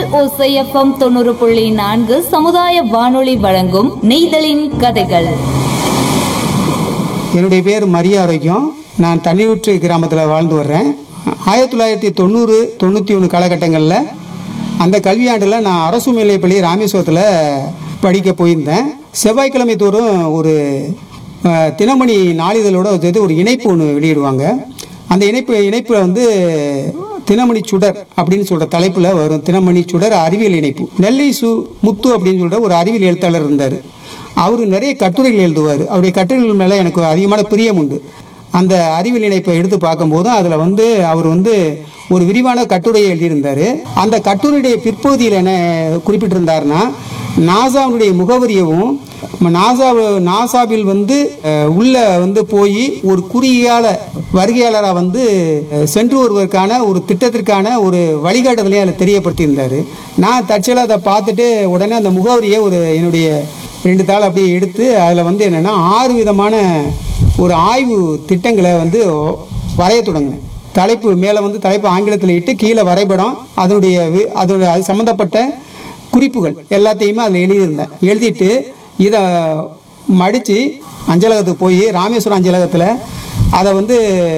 ஓசை எஃப்எம் 90.4 சமுதாய வானொலி வழங்கும் நெய்தலின் கதைகள். என்னுடைய பேர் மரிய ஆரோக்கியம். நான் தண்ணியூற்று கிராமத்தில் வாழ்ந்து வர்றேன். 1990-91 காலகட்டங்களில் அந்த கல்வியாண்டில் நான் அரசு மேல்நிலைப்பள்ளி ராமேஸ்வரத்தில் படிக்க போயிருந்தேன். செவ்வாய்க்கிழமை தோறும் ஒரு தினமணி நாளிதழோட சேர்த்து ஒரு இணைப்பு ஒன்று வெளியிடுவாங்க. அந்த இணைப்பில் வந்து தினமணி சுடர் அப்படின்னு சொல்கிற தலைப்பில் வரும். தினமணி சுடர் அறிவியல் இணைப்பு. நெல்லை முத்து அப்படின்னு சொல்கிற ஒரு அறிவியல் எழுத்தாளர் இருந்தார். அவர் நிறைய கட்டுரைகள் எழுதுவார். அவருடைய கட்டுரைகள் மேலே எனக்கு அதிகமான பிரியம் உண்டு. அந்த அறிவியல் இணைப்பை எடுத்து பார்க்கும்போது அதில் வந்து அவர் வந்து ஒரு விரிவான கட்டுரையை எழுதியிருந்தார். அந்த கட்டுரையுடைய பிற்பகுதியில் என்ன குறிப்பிட்டிருந்தார்னா, நாசாவுடைய முகவரியவும் நாசாவில் வந்து உள்ள வந்து போய் ஒரு குறுகியால வருகையாளராக வந்து சென்று வருவதற்கான ஒரு திட்டத்திற்கான ஒரு வழிகாட்டுதலையும் அதில் தெரியப்படுத்தியிருந்தார். நான் தற்செயலாக அதை பார்த்துட்டு உடனே அந்த முகவரியை என்னுடைய 2 தாள் அப்படியே எடுத்து அதில் வந்து என்னென்னா 6 விதமான ஒரு ஆய்வு திட்டங்களை வந்து வரைய தொடங்கினேன். தலைப்பு மேலே வந்து தலைப்பு ஆங்கிலத்தில் இட்டு கீழே வரைபடம், அதோட அது சம்மந்தப்பட்ட குறிப்புகள் எல்லாத்தையுமே அதில் எழுதியிருந்தேன். எழுதிட்டு இதை மடித்து அஞ்சலகத்துக்கு போய் ராமேஸ்வரம் அஞ்சலகத்தில் அதை வந்து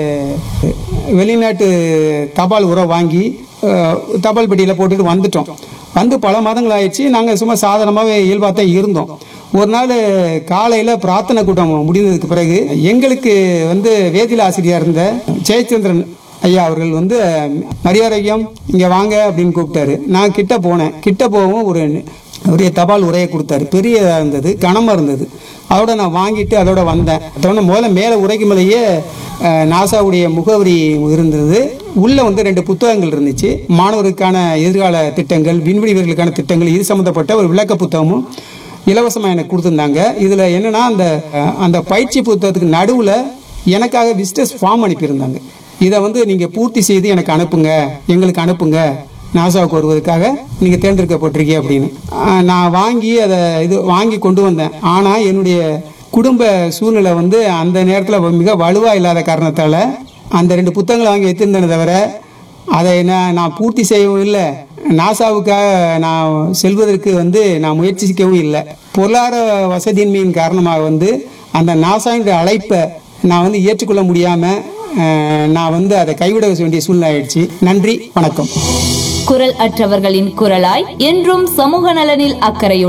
வெளிநாட்டு தபால் உரை வாங்கி தபால் பெட்டியில் போட்டுட்டு வந்துட்டோம். வந்து பல மாதங்கள் ஆயிடுச்சு. நாங்கள் சும்மா சாதாரணமாகவே இயல்பாக தான் இருந்தோம். ஒரு நாள் காலையில் பிரார்த்தனை கூட்டம் முடிந்ததுக்கு பிறகு எங்களுக்கு வந்து வேதியியல் ஆசிரியர் இருந்த ஜெயச்சந்திரன் ஐயா அவர்கள் வந்து மரியாதையம் இங்கே வாங்க அப்படின்னு கூப்பிட்டாரு. நான் கிட்ட போனேன். கிட்ட போகவும் ஒரு தபால் உரையை கொடுத்தாரு. பெரியதாக இருந்தது, கனமாக இருந்தது. அதோட நான் வாங்கிட்டு அதோட வந்தேன். அதோட முதல்ல மேலே உரைக்கு மேலேயே நாசாவுடைய முகவரி இருந்தது. உள்ளே வந்து 2 புத்தகங்கள் இருந்துச்சு. மாணவருக்கான எதிர்கால திட்டங்கள், விண்வெளி வீரர்களுக்கான திட்டங்கள், இது சம்மந்தப்பட்ட ஒரு விளக்க புத்தகமும் இலவசமாக எனக்கு கொடுத்துருந்தாங்க. இதில் என்னென்னா அந்த பயிற்சி புத்தகத்துக்கு நடுவில் எனக்காக விசிட்டர்ஸ் ஃபார்ம் அனுப்பியிருந்தாங்க. இதை வந்து நீங்கள் பூர்த்தி செய்து எனக்கு எங்களுக்கு அனுப்புங்க, நாசாவுக்கு வருவதற்காக நீங்கள் தேர்ந்தெடுக்கப்பட்டிருக்கீங்க அப்படின்னு. நான் வாங்கி கொண்டு வந்தேன். ஆனால் என்னுடைய குடும்ப சூழ்நிலை வந்து அந்த நேரத்தில் மிக வலுவாக இல்லாத காரணத்தால் அந்த 2 புத்தகங்களை வாங்கி வைத்திருந்தேனே தவிர அதை நான் பூர்த்தி செய்யவும் இல்லை, நாசாவுக்காக நான் செல்வதற்கு வந்து நான் முயற்சிக்கவும் இல்லை. பொருளாதார வசதியின்மையின் காரணமாக வந்து அந்த நாசாவுடைய அழைப்பை நான் வந்து ஏற்றுக்கொள்ள முடியாமல் நான் வந்து அதை கைவிட வேண்டிய சூழ்நிலை ஆயிடுச்சு. நன்றி, வணக்கம். குரல் அற்றவர்களின் குரலாய் என்றும் சமூக நலனில் அக்கறையுடன்